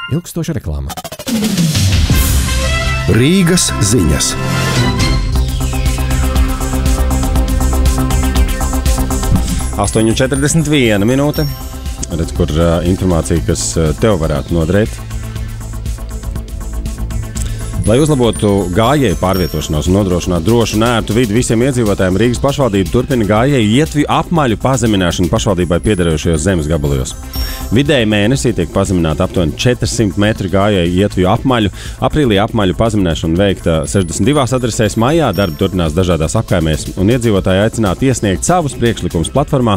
ilgstoša reklāma. Rīgas ziņas. Astoņu 41 minūte. Redz, kur informācija, kas tev varētu noderēt. Lai uzlabotu gājēju pārvietošanos un nodrošinātu drošu un ērtu vidi visiem iedzīvotājiem, Rīgas pašvaldība turpina gājēju ietvju apmaļu pazemināšanu pašvaldībai piederējušajos zemes gabalos. Vidēji mēnesī tiek pazemināta aptuveni 400 metru gājēju ietvju apmaļu. Aprīlī apmaļu pazemināšana veikta 62 adresēs, maijā darbi turpinās dažādās apkaimēs, un iedzīvotāji aicināti iesniegt savus priekšlikumus platformā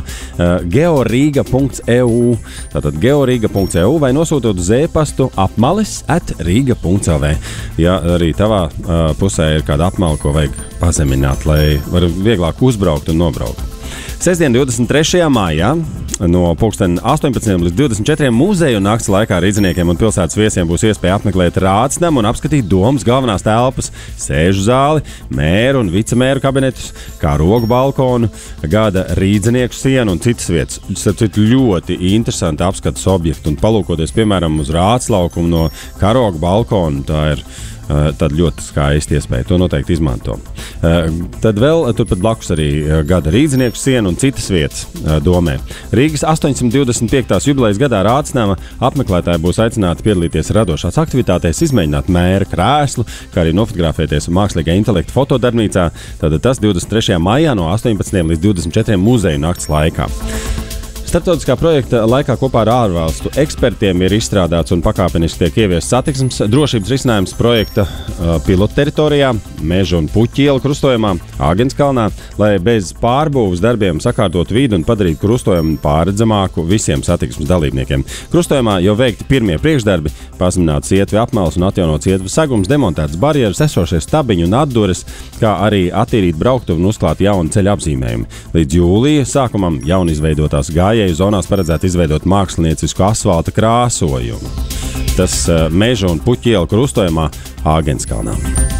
georiga.eu. Tātad georiga.eu vai nosūtot uz e-pastu apmales@riga.lv. Ja arī tavā pusē ir kāda apmala, ko vajag pazemināt, lai var vieglāk uzbraukt un nobraukt. Sestdien 23. maijā no 18 līdz 24 muzeju nakts laikā rīdziniekiem un pilsētas viesiem būs iespēja apmeklēt Rādsnamu un apskatīt domas galvenās telpas, sēžu zāli, mēru un vicemēru kabinetus, kā rogu balkonu, gada rīdzinieku sienu un citas vietas. Tas ir ļoti interesanti apskates objekti, un palūkoties, piemēram, uz Rādslaukumu no karogu balkonu, tā ir tad ļoti skaisti iespēja. To noteikti izmanto. Tad vēl turpat blakus arī gada rīdzinieku siena un citas vietas domē. Rīgas 825. jubilejas gadā Rādsnama apmeklētāji būs aicināti piedalīties radošās aktivitātēs, izmēģināt mēra krēslu, kā arī nofotografēties mākslīgā intelekta fotodarbnīcā. Tad tas 23. maijā no 18 līdz 24 muzeju nakts laikā. Starptautiskā projekta laikā kopā ar ārvalstu ekspertiem ir izstrādāts un pakāpeniski tiek ieviests satiksmes drošības risinājums projekta pilotteritorijā, Meža un Puķu ielu krustojumā, Āgenskalnā, lai bez pārbūves darbiem sakārtotu vidi un padarītu krustojumu pārredzamāku visiem satiksmes dalībniekiem. Krustojumā jau veikti pirmie priekšdarbi, pazemināts ietvi apmales un atjaunots ietvi segums, demontētas barjeras, esošie stabiņi un atdures, kā arī attīrīt brauktuvi un uzklāt jaunu ceļu apzīmējumi. Līdz jūlija sākumam jaunizveidotās gājēju zonās paredzētu izveidot māksliniecisku asfalta krāsojumu. Tas Meža un Puķu ielu krustojumā Āgenskalnā.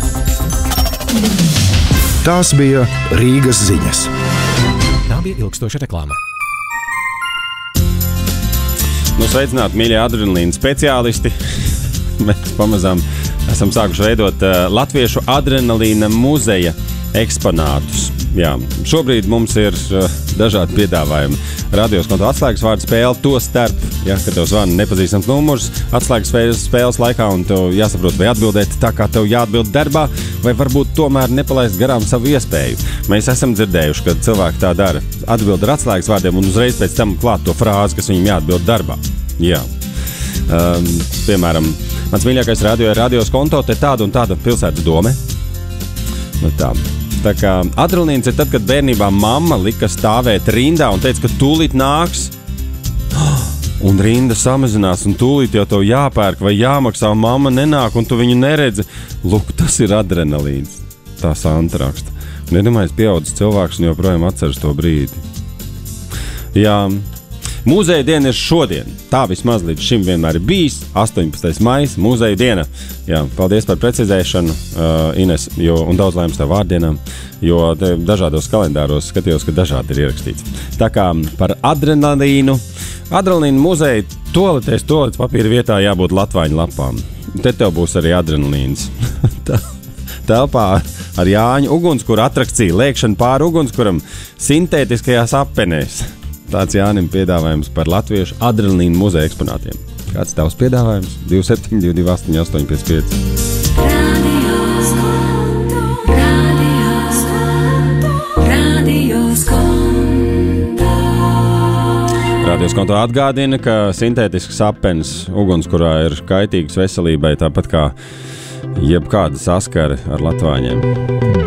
Tās bija Rīgas ziņas. Tā bija ilgstoša reklāma. Sveicināti, mīļie adrenalīna speciālisti. Mēs pamazām esam sākuši veidot latviešu adrenalīna muzeja eksponātus. Jā, šobrīd mums ir dažādi piedāvājumi. Radios konto atslēgas vārdu spēle, to starp, ja, kad tev zvana nepazīstams numurs atslēgas spēles laikā, un tev jāsaprot, vai atbildēt tā, kā tev jāatbild darbā, vai varbūt tomēr nepalaist garām savu iespēju. Mēs esam dzirdējuši, ka cilvēki tā dara. Atbild ar atslēgas vārdiem un uzreiz pēc tam klāt to frāzi, kas viņam jāatbild darbā. Jā. Piemēram, mans mīļākais radio ir radios konto, te tāda un tāda pilsētas dome. Nu tā. Tā kā adrenalīns ir tad, kad bērnībā mamma lika stāvēt rindā un teica, ka tūlīt nāks, un rinda samazinās, un tūlīt jau tev jāpērk vai jāmaksā, un mamma nenāk, un tu viņu neredzi. Lūk, tas ir adrenalīns. Tā Santa raksta. Un iedomājies, pieaudzis cilvēks un joprojām atceras to brīdi. Jā. Mūzeja diena ir šodien. Tā vismaz līdz šim vienmēr ir bijis. 18. maijs, mūzeja diena. Jā, paldies par precizēšanu, Ines, un daudz laimes tev vārdienām, jo dažādos kalendāros skatījos, ka dažādi ir ierakstīts. Tā kā par adrenalīnu. Adrenalīnu mūzeja toaletes papīra vietā jābūt latvāņu lapām. Te tev būs arī adrenalīns. Telpā ar Jāņu ugunskura atrakciju, lēkšana pāri ugunskuram sintētiskajās apenēs. Tāds Jānim piedāvājums par latviešu adrenalīnu muzeja eksponātiem. Kāds tavs piedāvājums? 27, 228, 855. Radios konto atgādina, ka sintētisks apenis ugunskurā ir kaitīgs veselībai, tāpat kā jebkāda saskara ar latvāņiem.